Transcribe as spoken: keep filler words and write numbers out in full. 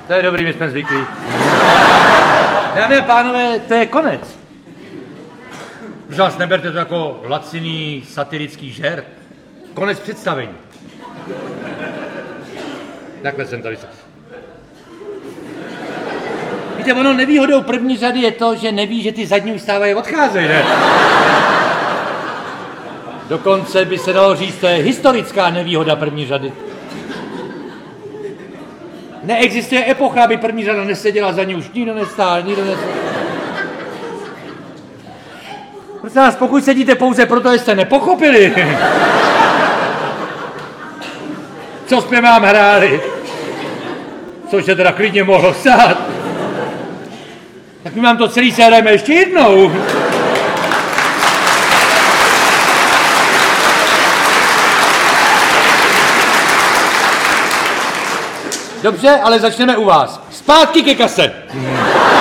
To je dobrý, my jsme zvyklí. Dámy a pánové, to je konec. Už vás neberte to jako laciný satirický žert. Konec představení. Takhle jsem to vysvětlil. Víte, ono nevýhodou první řady je to, že neví, že ty zadní už stávají odcházejí, ne? Dokonce by se dalo říct, to je historická nevýhoda první řady. Neexistuje epocha, aby první řada neseděla, za ní už nikdo nestál, nikdo nestál. Prosím vás, pokud sedíte pouze proto, že jste nepochopili, co jsme vám hráli, což se teda klidně mohlo stát, tak my vám to celý séhrajeme ještě jednou. Dobře, ale začneme u vás. Zpátky ke kase.